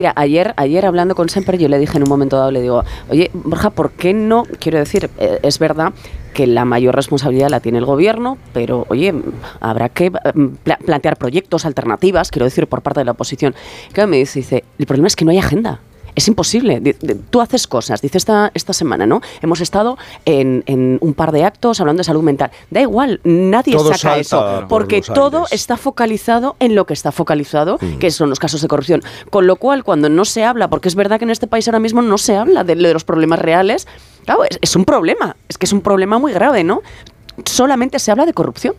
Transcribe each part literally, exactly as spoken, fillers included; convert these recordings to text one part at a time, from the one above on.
Mira, ayer, ayer hablando con Semper, yo le dije en un momento dado, le digo, oye, Borja, ¿por qué no? Quiero decir, eh, es verdad que la mayor responsabilidad la tiene el gobierno, pero, oye, habrá que pla- plantear proyectos, alternativas, quiero decir, por parte de la oposición. Claro, me dice, dice, el problema es que no hay agenda. Es imposible. De, de, tú haces cosas. Dice esta, esta semana, ¿no? Hemos estado en, en un par de actos hablando de salud mental. Da igual, nadie todo saca eso. Porque por todo está focalizado en lo que está focalizado, mm. que son los casos de corrupción. Con lo cual, cuando no se habla, porque es verdad que en este país ahora mismo no se habla de, de los problemas reales, claro, es, es un problema. Es que es un problema muy grave, ¿no? Solamente se habla de corrupción.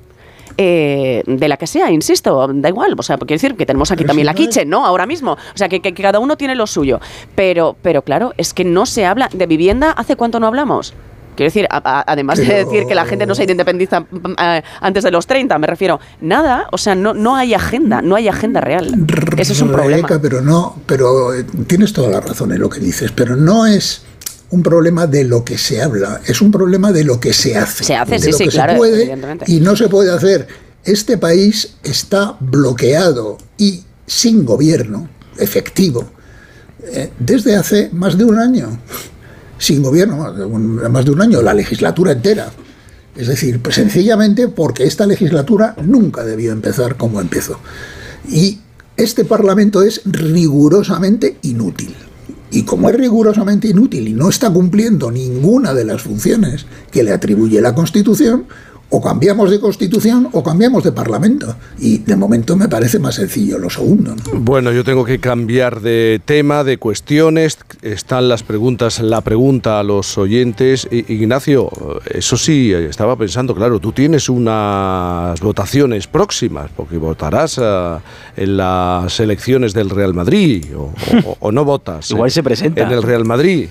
Eh, de la que sea, insisto, da igual, o sea, quiero decir que tenemos aquí pero también si la no kitchen, ¿no? Ahora mismo, o sea, que, que, que cada uno tiene lo suyo, pero, pero claro, es que no se habla de vivienda. ¿Hace cuánto no hablamos? Quiero decir, a, a, además pero... de decir que la gente no se independiza a, antes de los treinta, me refiero, nada, o sea, no, no hay agenda, no hay agenda real. Eso es un problema. Pero no, pero eh, tienes toda la razón en lo que dices, pero no es un problema de lo que se habla, es un problema de lo que se hace. Se hace, de sí, lo sí, que claro, se puede evidentemente. Y no se puede hacer. Este país está bloqueado y sin gobierno efectivo eh, desde hace más de un año. Sin gobierno, más de un año, la legislatura entera. Es decir, pues sencillamente porque esta legislatura nunca debió empezar como empezó. Y este Parlamento es rigurosamente inútil. Y como es rigurosamente inútil y no está cumpliendo ninguna de las funciones que le atribuye la Constitución, o cambiamos de Constitución o cambiamos de Parlamento. Y de momento me parece más sencillo lo segundo, ¿no? Bueno, yo tengo que cambiar de tema, de cuestiones. Están las preguntas, la pregunta a los oyentes. Ignacio, eso sí, estaba pensando, claro, tú tienes unas votaciones próximas, porque votarás uh, en las elecciones del Real Madrid, o, o, o no votas. Igual se presenta. En el Real Madrid.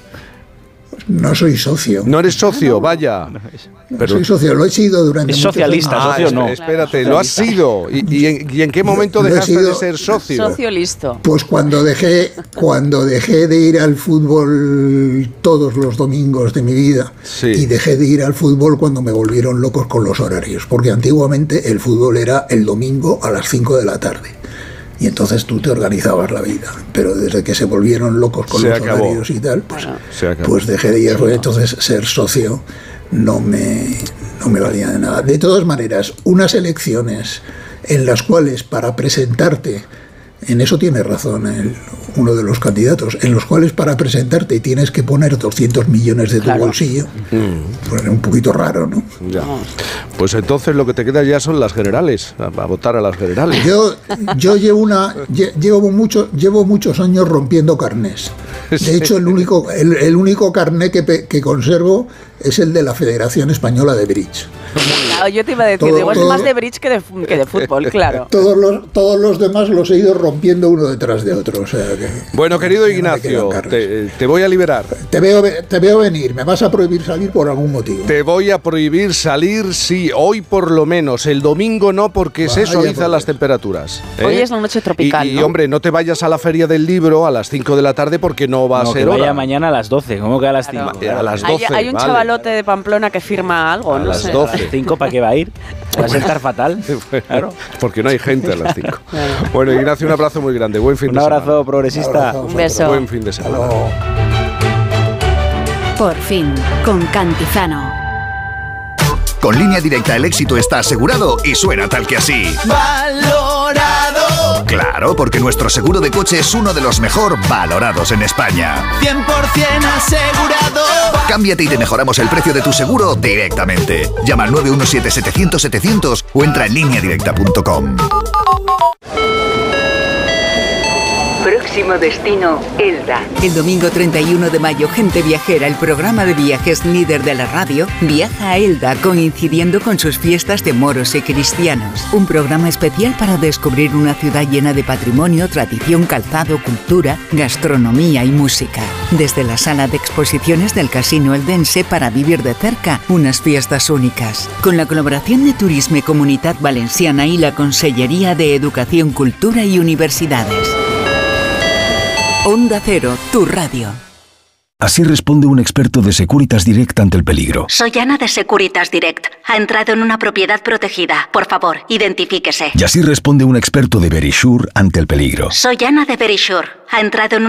No soy socio. No eres socio, vaya. No pero soy socio, lo he sido durante es socialista, muchos años. socio no. Ah, espérate, lo has sido. ¿Y, y, en, y en qué momento dejaste sido, de ser socio? Socio listo. Pues cuando dejé, cuando dejé de ir al fútbol todos los domingos de mi vida, sí. Y dejé de ir al fútbol cuando me volvieron locos con los horarios, porque antiguamente el fútbol era el domingo a las cinco de la tarde. Y entonces tú te organizabas la vida. Pero desde que se volvieron locos con se los acabó. horarios y tal, pues, pues dejé de ir. Entonces ser socio no me, no me valía de nada. De todas maneras, unas elecciones en las cuales para presentarte, en eso tiene razón el, uno de los candidatos, en los cuales para presentarte tienes que poner doscientos millones de tu claro. bolsillo, mm. pues es un poquito raro, ¿no? Ya. Pues entonces lo que te queda ya son las generales, a, a votar a las generales. Yo, yo llevo una llevo mucho, llevo muchos años rompiendo carnés. De hecho, el único el, el único carné que, que conservo es el de la Federación Española de Bridge. Claro, yo te iba a decir, todo, digo, es todo, más de bridge que de, que de fútbol, claro. Todos los, todos los demás los he ido rompiendo uno detrás de otro. O sea que, bueno, querido Ignacio, te, te voy a liberar. Te veo, te veo venir, me vas a prohibir salir por algún motivo. Te voy a prohibir salir, sí, hoy por lo menos. El domingo no, porque Vaya se suavizan las temperaturas. ¿eh? Hoy es la noche tropical, Y, ¿no? y hombre, no te vayas a la Feria del Libro a las cinco de la tarde porque no va no, a ser que vaya hora. mañana a las doce, ¿cómo que a las cinco? Claro. A las doce, Hay, hay un vale. chavalote de Pamplona que firma algo, a no las sé. doce. ¿A las cinco para qué va a ir? Va a sentar fatal. Claro. Porque no hay gente a las cinco. Claro. Bueno, Ignacio, un abrazo muy grande. Buen fin un de semana. Un abrazo progresista. Un, abrazo, un beso. Buen fin de semana. Hello. Por fin, con Cantizano. Con Línea Directa el éxito está asegurado y suena tal que así. ¡Valorado! Claro, porque nuestro seguro de coche es uno de los mejor valorados en España. cien por ciento asegurado. Cámbiate y te mejoramos el precio de tu seguro directamente. Llama al nueve uno siete, setecientos, setecientos o entra en línea directa punto com. Próximo destino, Elda. El domingo treinta y uno de mayo, Gente Viajera, el programa de viajes líder de la radio, viaja a Elda coincidiendo con sus fiestas de moros y cristianos. Un programa especial para descubrir una ciudad llena de patrimonio, tradición, calzado, cultura, gastronomía y música. Desde la sala de exposiciones del Casino Eldense para vivir de cerca unas fiestas únicas. Con la colaboración de Turisme y Comunitat Valenciana y la Consellería de Educación, Cultura y Universidades. Onda Cero, tu radio. Así responde un experto de Securitas Direct ante el peligro. Soy Ana de Securitas Direct. Ha entrado en una propiedad protegida. Por favor, identifíquese. Y así responde un experto de Verisure ante el peligro. Soy Ana de Verisure. Ha entrado en